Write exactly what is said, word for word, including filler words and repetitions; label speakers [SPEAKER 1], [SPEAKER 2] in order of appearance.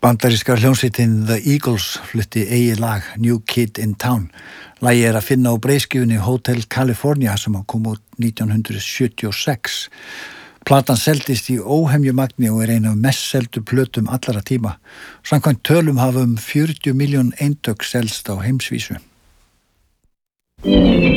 [SPEAKER 1] Bandaríska hljómsveitin The Eagles flutti eigið lag New Kid in Town. Lagið er að finna á breiðskífunni Hotel California sem kom út nítján hundrað sjötíu og sex. Platan seldist í óhemju magni og er ein af mest seldu plötum allra tíma. Samkvæmt tölum hafa um fjörutíu milljón eintök selst á heimsvísu.